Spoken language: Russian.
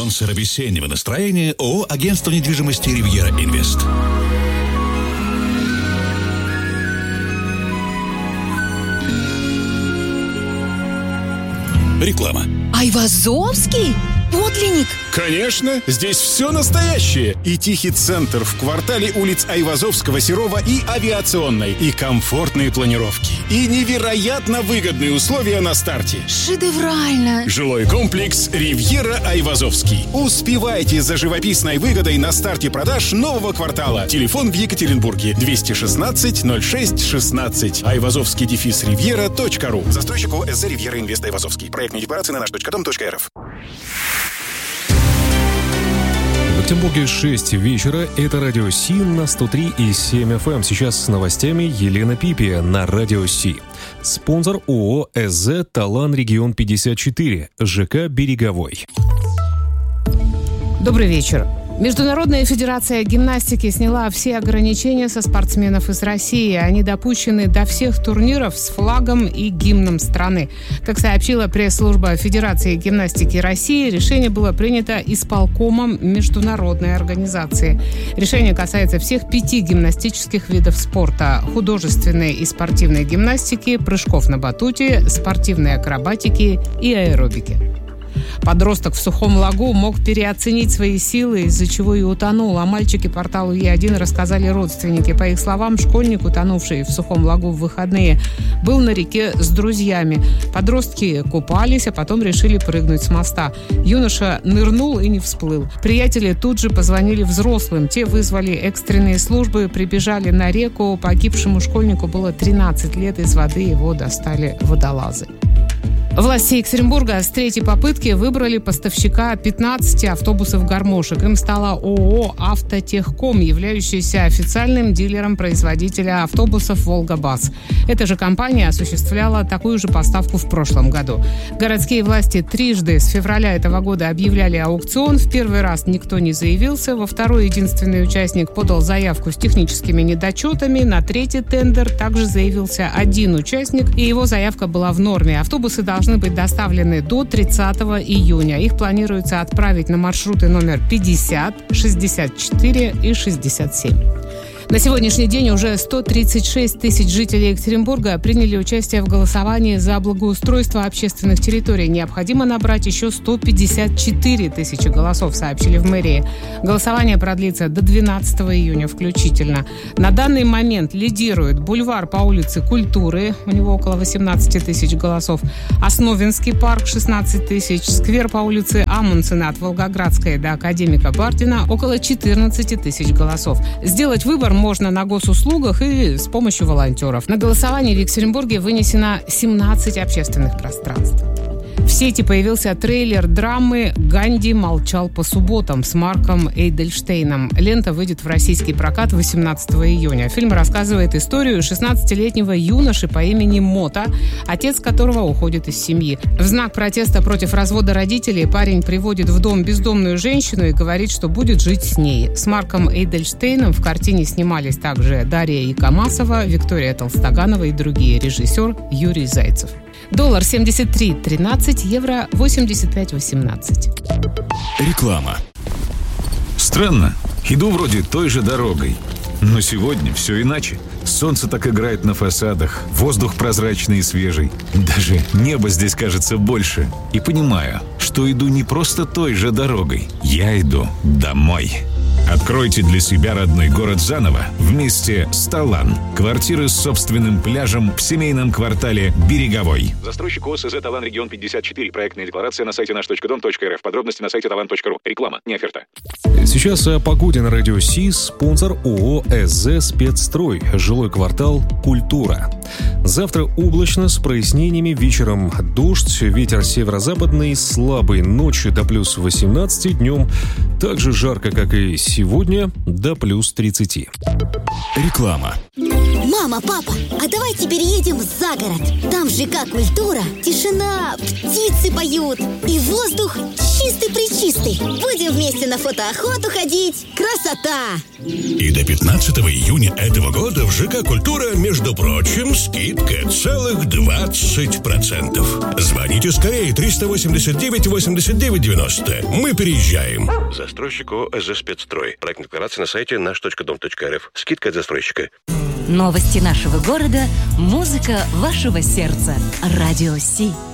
Спонсор весеннего настроения ООО «Агентство недвижимости Ривьера Инвест». Реклама. Айвазовский? Подлинник? Конечно, здесь все настоящее. И тихий центр в квартале улиц Айвазовского, Серова и Авиационной. И комфортные планировки. И невероятно выгодные условия на старте. Шедеврально. Жилой комплекс «Ривьера Айвазовский». Успевайте за живописной выгодой на старте продаж нового квартала. Телефон в Екатеринбурге 216-06-16. Айвазовский-ривьера.ру. Застройщик ООО «СЗ Ривьера Инвест Айвазовский». Проектные декларации на nаш.дом.рф. В Екатеринбурге 6 вечера. Это радио Си на 103,7 FM. Сейчас с новостями Елена Пипи на радио Си. Спонсор ООО «СЗ Талан Регион 54», ЖК «Береговой». Добрый вечер. Международная федерация гимнастики сняла все ограничения со спортсменов из России. Они допущены до всех турниров с флагом и гимном страны. Как сообщила пресс-служба Федерации гимнастики России, решение было принято исполкомом международной организации. Решение касается всех 5 гимнастических видов спорта: художественной и спортивной гимнастики, прыжков на батуте, спортивной акробатики и аэробики. Подросток в Сухом Лагу мог переоценить свои силы, из-за чего и утонул. О мальчике порталу Е1 рассказали родственники. По их словам, школьник, утонувший в Сухом Лагу в выходные, был на реке с друзьями. Подростки купались, а потом решили прыгнуть с моста. Юноша нырнул и не всплыл. Приятели тут же позвонили взрослым. Те вызвали экстренные службы, прибежали на реку. Погибшему школьнику было 13 лет. Из воды его достали водолазы. Власти Екатеринбурга с третьей попытки выбрали поставщика 15 автобусов-гармошек. Им стала ООО «Автотехком», являющаяся официальным дилером производителя автобусов «Волгабас». Эта же компания осуществляла такую же поставку в прошлом году. Городские власти трижды с февраля этого года объявляли аукцион. В первый раз никто не заявился. Во второй единственный участник подал заявку с техническими недочетами. На третий тендер также заявился один участник, и его заявка была в норме. Автобусы должны быть доставлены до 30 июня. Их планируется отправить на маршруты номер 50, 64 и 67. На сегодняшний день уже 136 тысяч жителей Екатеринбурга приняли участие в голосовании за благоустройство общественных территорий. Необходимо набрать еще 154 тысячи голосов, сообщили в мэрии. Голосование продлится до 12 июня включительно. На данный момент лидирует бульвар по улице Культуры, у него около 18 тысяч голосов, Основинский парк 16 тысяч, сквер по улице Амундсена от Волгоградской до Академика Бардина около 14 тысяч голосов. Сделать выбор можно на госуслугах и с помощью волонтеров. На голосование в Екатеринбурге вынесено 17 общественных пространств. В сети появился трейлер драмы «Ганди молчал по субботам» с Марком Эйдельштейном. Лента выйдет в российский прокат 18 июня. Фильм рассказывает историю 16-летнего юноши по имени Мота, отец которого уходит из семьи. В знак протеста против развода родителей парень приводит в дом бездомную женщину и говорит, что будет жить с ней. С Марком Эйдельштейном в картине снимались также Дарья Якомасова, Виктория Толстоганова и другие. Режиссер Юрий Зайцев. Доллар 73.13, евро 85.18. Реклама. Странно. Иду вроде той же дорогой. Но сегодня все иначе. Солнце так играет на фасадах, воздух прозрачный и свежий. Даже небо здесь кажется больше. И понимаю, что иду не просто той же дорогой. Я иду домой. Откройте для себя родной город заново вместе с Талан. Квартиры с собственным пляжем в семейном квартале Береговой. Застройщик ООО «СЗ Талан Регион 54». Проектная декларация на сайте наш.дом.рф. Подробности на сайте talan.ru. Реклама, не оферта. Сейчас о погоде на радио Си. Спонсор ООО «СЗ Спецстрой». Жилой квартал «Культура». Завтра облачно с прояснениями, вечером дождь, ветер северо-западный, слабый, ночью до плюс 18, днем так же жарко, как и сегодня, до плюс 30. Реклама. Мама, папа, а давайте переедем за город. Там ЖК «Культура», тишина, птицы поют и воздух чистый-пречистый. Будем вместе на фотоохоту ходить. Красота! И до 15 июня этого года в ЖК «Культура», между прочим, скидка целых 20%. Звоните скорее 389 89 90. Мы переезжаем. Застройщик ООО «СЗ Спецстрой». Проектная декларация на сайте наш.дом.рф. Скидка от застройщика. Новости нашего города, музыка вашего сердца. Радио Си.